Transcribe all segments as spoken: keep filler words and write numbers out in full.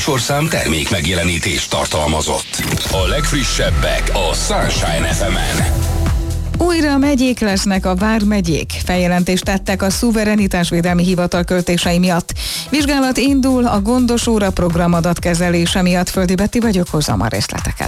műsorszám termék megjelenítést tartalmazott. A legfrissebbek a Sunshine ef emen. Újra megyék lesznek a vármegyék. Feljelentést tettek a Szuverenitásvédelmi Hivatal költései miatt. Vizsgálat indul a Gondos óra program adatkezelése miatt. Földi Betti vagyok, hozzam a részleteket.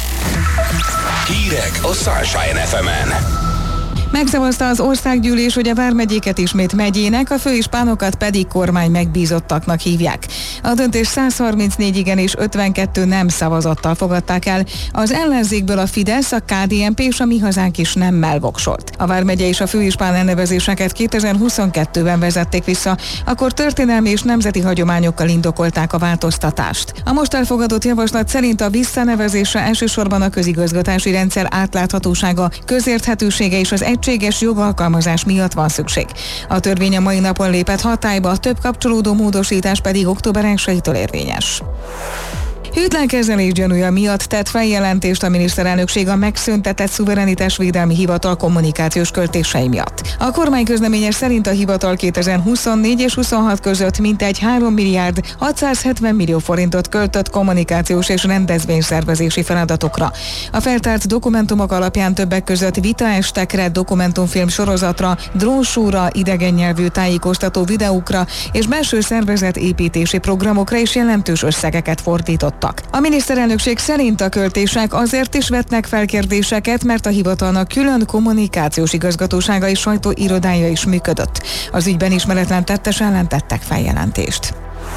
Hírek a Sunshine ef emen. Megszavazta az országgyűlés, hogy a vármegyéket ismét megyének, a főispánokat pedig kormány megbízottaknak hívják. A döntés száz harmincnégy igen és ötvenkettő nem szavazattal fogadták el. Az ellenzékből a Fidesz, a ká dé en pé és a Mi Hazánk is nemmel voksolt. A vármegye és a főispán elnevezéseket kétezer-huszonkettőben vezették vissza, akkor történelmi és nemzeti hagyományokkal indokolták a változtatást. A most elfogadott javaslat szerint a visszanevezésre elsősorban a közigazgatási rendszer átláthatósága, közérthetősége és az egységes jogalkalmazás miatt van szükség. A törvény a mai napon lépett hatályba, a több kapcsolódó módosítás pedig október elsejétől érvényes. Hűtlen kezelés gyanúja miatt tett feljelentést a miniszterelnökség a megszüntetett Szuverenitásvédelmi Hivatal kommunikációs költései miatt. A kormány közleménye szerint a hivatal kétezer-huszonnégy és huszonhat között mintegy három milliárd hatszázhetven millió forintot költött kommunikációs és rendezvényszervezési feladatokra. A feltárt dokumentumok alapján többek között vitaestekre, dokumentumfilm sorozatra, drónsúra, idegen nyelvű tájékoztató videókra és belső szervezetépítési programokra is jelentős összegeket fordított. A miniszterelnökség szerint a költések azért is vetnek fel kérdéseket, mert a hivatalnak külön kommunikációs igazgatósága és sajtóirodája is működött. Az ügyben ismeretlen tettes ellen tettek feljelentést.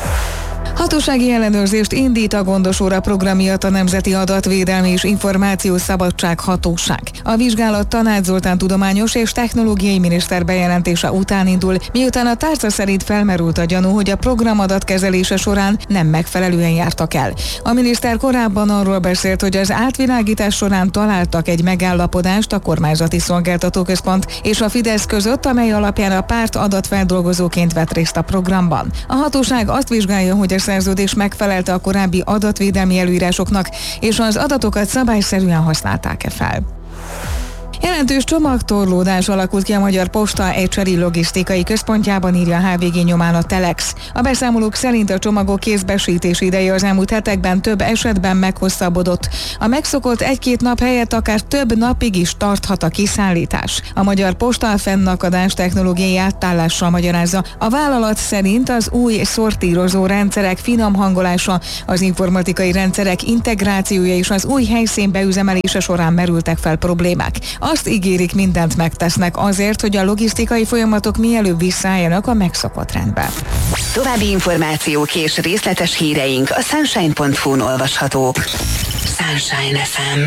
Hatósági ellenőrzést indít a Gondos óra program miatt a Nemzeti Adatvédelmi és Információszabadság Hatóság. A vizsgálat Tanács Zoltán tudományos és technológiai miniszter bejelentése után indul, miután a tárca szerint felmerült a gyanú, hogy a program adatkezelése során nem megfelelően jártak el. A miniszter korábban arról beszélt, hogy az átvilágítás során találtak egy megállapodást a Kormányzati Szolgáltatóközpont és a Fidesz között, amely alapján a párt adatfeldolgozóként vett részt a programban. A hatóság azt vizsgálja, hogy a szerződés megfelelte a korábbi adatvédelmi előírásoknak, és az adatokat szabályszerűen használták-e fel. Jelentős csomagtorlódás alakult ki a Magyar Posta egyszeri logisztikai központjában, írja a há vé gé nyomán a Telex. A beszámolók szerint a csomagok kézbesítési ideje az elmúlt hetekben több esetben meghosszabbodott. A megszokott egy-két nap helyett akár több napig is tarthat a kiszállítás. A Magyar Posta a fennakadás technológiai átállással magyarázza. A vállalat szerint az új szortírozó rendszerek finom hangolása, az informatikai rendszerek integrációja és az új helyszín beüzemelése során merültek fel problémák. Azt ígérik, mindent megtesznek azért, hogy a logisztikai folyamatok mielőbb visszaálljanak a megszokott rendbe. További információk és részletes híreink a sunshine pont hu-n olvashatók. Sunshine ef em.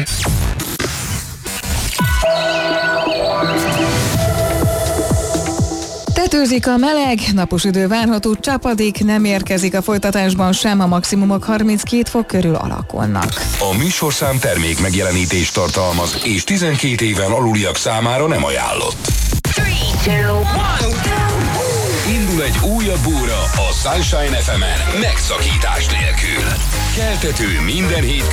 Tetőzik a meleg, napos idő várható, csapadék nem érkezik a folytatásban sem, a maximumok harminckét fok körül alakulnak. A műsorszám termék megjelenítést tartalmaz, és tizenkét éven aluliak számára nem ajánlott. Indul egy újabb óra a Sunshine ef emen megszakítás nélkül. Keltető minden hétköznap